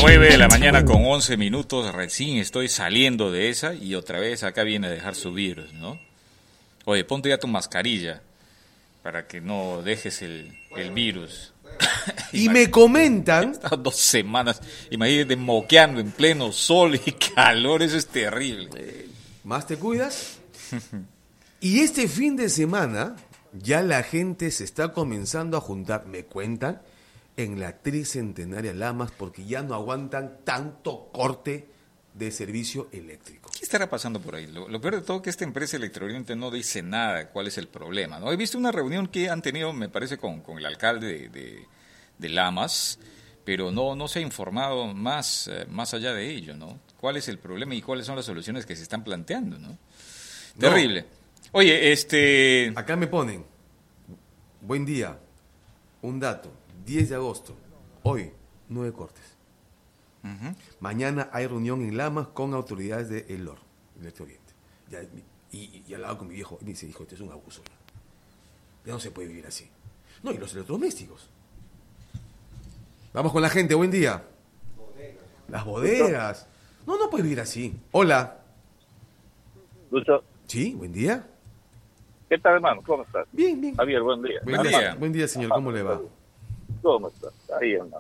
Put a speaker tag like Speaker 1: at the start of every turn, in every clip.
Speaker 1: 9 de la mañana con 11 minutos, recién estoy saliendo de esa y otra vez acá viene a dejar su virus, ¿no? Oye, ponte ya tu mascarilla para que no dejes el virus.
Speaker 2: Y me comentan...
Speaker 1: Estas 2 semanas, imagínate, moqueando en pleno sol y calor, eso es terrible.
Speaker 2: ¿Más te cuidas? Y este fin de semana ya la gente se está comenzando a juntar, me cuentan, en la tricentenaria Lamas porque ya no aguantan tanto corte de servicio eléctrico.
Speaker 1: ¿Qué estará pasando por ahí? Lo peor de todo es que esta empresa Electrooriente no dice nada de cuál es el problema, ¿no? He visto una reunión que han tenido, me parece, con el alcalde de Lamas, pero no se ha informado más allá de ello, ¿no? ¿Cuál es el problema y cuáles son las soluciones que se están planteando, ¿no? Terrible. Oye,
Speaker 2: Acá me ponen, buen día, un dato, 10 de agosto, hoy, 9 cortes.
Speaker 1: Uh-huh.
Speaker 2: Mañana hay reunión en Lamas con autoridades de ELOR, Electrooriente. Y al lado con mi viejo, y me dice, hijo, esto es un abuso. Ya no se puede vivir así. No, y los electrodomésticos. Vamos con la gente, buen día. Las bodegas. No puedes vivir así. Hola.
Speaker 3: Lucho.
Speaker 2: Sí, buen día.
Speaker 3: ¿Qué tal, hermano? ¿Cómo estás?
Speaker 2: Bien.
Speaker 3: Javier, buen día.
Speaker 2: Buen día, señor. ¿Cómo le va?
Speaker 3: ¿Cómo estás? Ahí, hermano.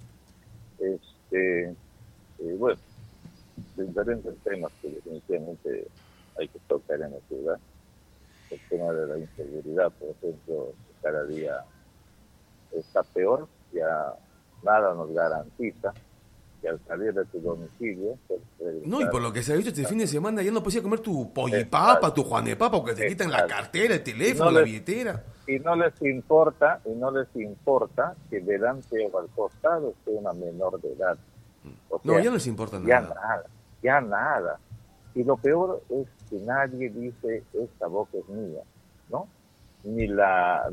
Speaker 3: Bueno, diferentes temas que definitivamente hay que tocar en la ciudad. El tema de la inseguridad, por ejemplo, cada día está peor. Ya nada nos garantiza que al salir de tu domicilio...
Speaker 2: No, y por lo que se ha visto este fin de semana ya no podías comer tu pollipapa, tu juanepapa, porque te quitan la cartera, el teléfono, la billetera.
Speaker 3: Y no les importa que delante o al costado esté una menor de edad. O sea,
Speaker 2: no, ya no les importa nada.
Speaker 3: Ya nada. Y lo peor es que nadie dice, esta boca es mía, ¿no? Ni la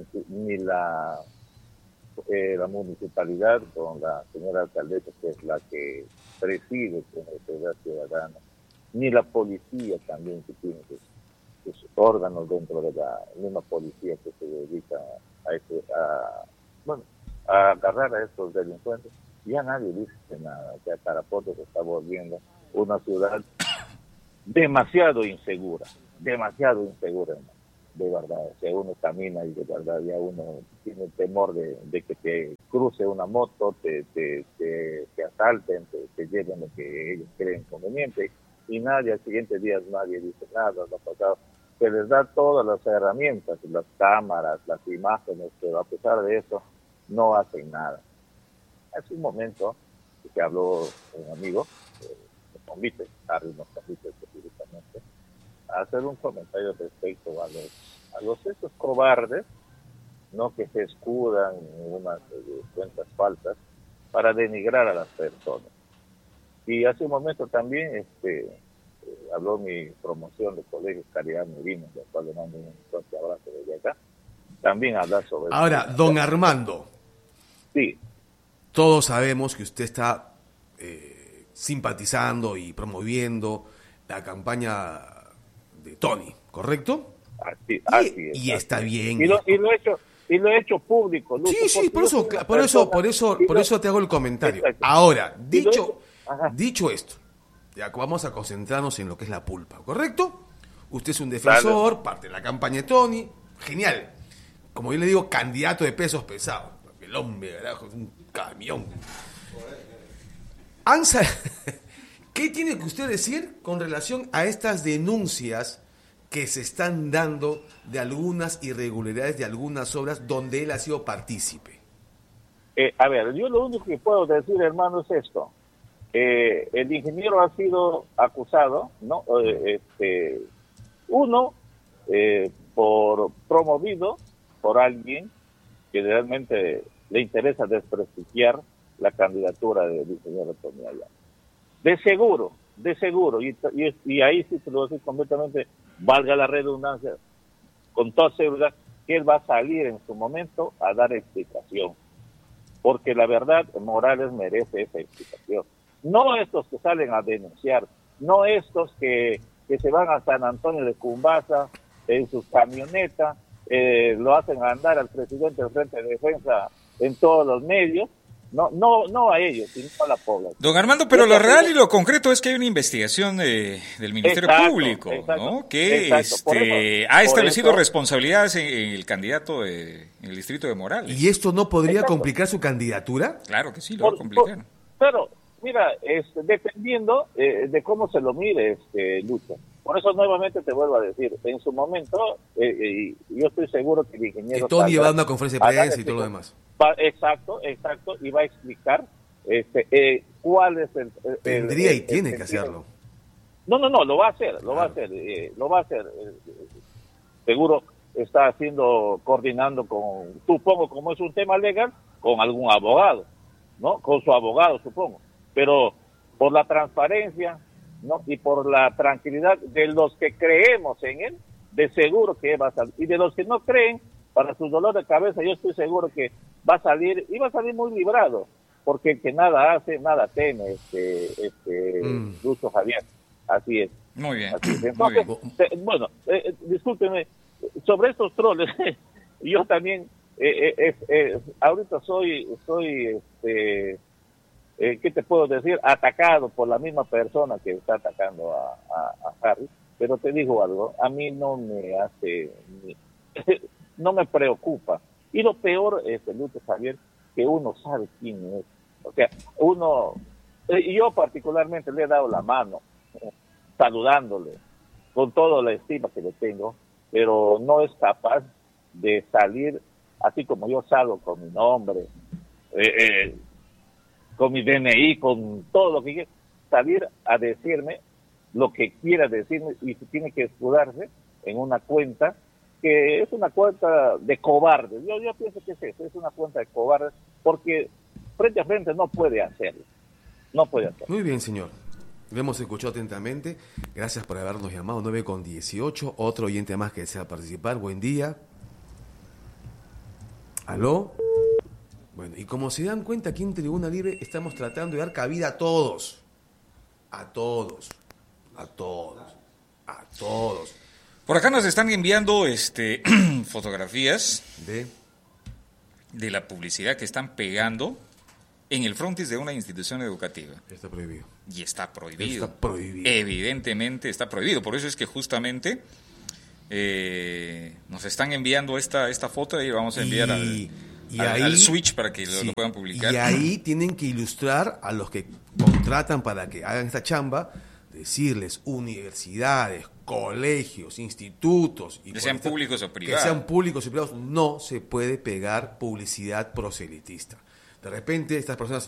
Speaker 3: municipalidad con la señora alcaldesa, que es la que preside con la Seguridad Ciudadana, ni la policía también, que tiene sus órganos dentro de la misma policía que se dedica a agarrar a estos delincuentes. Ya nadie dice nada. O sea, Tarapoto se está volviendo una ciudad demasiado insegura, hermano. De verdad, o sea, uno camina y de verdad ya uno tiene temor de que te cruce una moto, te asalten, te lleven lo que ellos creen conveniente, y nadie, al siguiente día nadie dice nada, no ha pasado. Se les da todas las herramientas, las cámaras, las imágenes, pero a pesar de eso no hacen nada. Hace un momento que habló un amigo, Harry nos convite específicamente, a hacer un comentario respecto a los esos cobardes, no, que se escudan en unas cuentas falsas para denigrar a las personas. Y hace un momento también habló mi promoción de colegios Caridad Merino, del cual le mando un fuerte abrazo desde acá. También habla sobre...
Speaker 2: Ahora, don Armando.
Speaker 3: Sí.
Speaker 2: Todos sabemos que usted está simpatizando y promoviendo la campaña de Tony, ¿correcto?
Speaker 3: Así es.
Speaker 2: Y está bien.
Speaker 3: Y lo he hecho público. Lucho,
Speaker 2: sí, por eso te hago el comentario.
Speaker 3: Exacto.
Speaker 2: Ahora, dicho esto, ya vamos a concentrarnos en lo que es la pulpa, ¿correcto? Usted es un defensor, parte de la campaña de Tony, genial. Como yo le digo, candidato de pesos pesados. El hombre, carajo, es un camión. Ansa, ¿qué tiene que usted decir con relación a estas denuncias que se están dando de algunas irregularidades de algunas obras donde él ha sido partícipe?
Speaker 3: A ver, yo lo único que puedo decir, hermano, es esto. El ingeniero ha sido acusado, ¿no? Por promovido por alguien que realmente le interesa desprestigiar la candidatura del ingeniero Tony Ayala. De seguro, y ahí sí te lo voy a decir completamente, valga la redundancia, con toda seguridad, que él va a salir en su momento a dar explicación. Porque la verdad, Morales merece esa explicación. No estos que salen a denunciar, no estos que se van a San Antonio de Cumbasa en sus camionetas, lo hacen andar al presidente del Frente de Defensa en todos los medios, no a ellos, sino a la población.
Speaker 1: Don Armando, pero lo real y lo concreto es que hay una investigación del Ministerio Público, ¿no? Que ha establecido responsabilidades en el candidato en el distrito de Morales.
Speaker 2: ¿Y esto no podría complicar su candidatura?
Speaker 1: Claro que sí, lo va a complicar.
Speaker 3: Pero, mira, dependiendo de cómo se lo mire, Lucho. Por eso nuevamente te vuelvo a decir, en su momento, yo estoy seguro que el ingeniero...
Speaker 2: Que Tony va a dar una conferencia de prensa y todo lo demás.
Speaker 3: Exacto, y va a explicar cuál es el...
Speaker 2: Tendría y tiene que hacerlo.
Speaker 3: No, lo va a hacer, lo va a hacer. Seguro está coordinando supongo, como es un tema legal, con algún abogado, ¿no? Con su abogado, supongo. Pero por la transparencia, ¿no? Y por la tranquilidad de los que creemos en él, de seguro que va a salir. Y de los que no creen, para su dolor de cabeza, yo estoy seguro que va a salir, y va a salir muy librado, porque el que nada hace, nada teme, Lucho Javier. Así es.
Speaker 1: Muy bien.
Speaker 3: Así es. Entonces, bueno, discúlpeme, sobre estos troles, yo también, ahorita soy ¿qué te puedo decir? Atacado por la misma persona que está atacando a Harry, pero te digo algo, a mí no me hace, no me preocupa. Y lo peor, Lucho Javier, que uno sabe quién es. O sea, yo particularmente le he dado la mano, saludándole, con toda la estima que le tengo, pero no es capaz de salir, así como yo salgo con mi nombre, con mi DNI, con todo lo que quiera, salir a decirme lo que quiera decirme y se tiene que escudarse en una cuenta que es una cuenta de cobardes. Yo pienso que es una cuenta de cobardes porque frente a frente no puede hacerlo.
Speaker 2: Muy bien, señor. Lo hemos escuchado atentamente. Gracias por habernos llamado. 9:18. Otro oyente más que desea participar. Buen día. ¿Aló? Bueno, y como se dan cuenta, aquí en Tribuna Libre estamos tratando de dar cabida a todos. A todos.
Speaker 1: Por acá nos están enviando fotografías de la publicidad que están pegando en el frontis de una institución educativa.
Speaker 2: Está prohibido.
Speaker 1: Y está prohibido.
Speaker 2: Está prohibido.
Speaker 1: Evidentemente está prohibido. Por eso es que justamente nos están enviando esta foto y vamos a enviar al Switch para que lo puedan publicar.
Speaker 2: Y ahí tienen que ilustrar a los que contratan para que hagan esta chamba, decirles universidades, colegios, institutos, y
Speaker 1: que sean públicos o privados.
Speaker 2: Que sean públicos y privados, no se puede pegar publicidad proselitista. De repente estas personas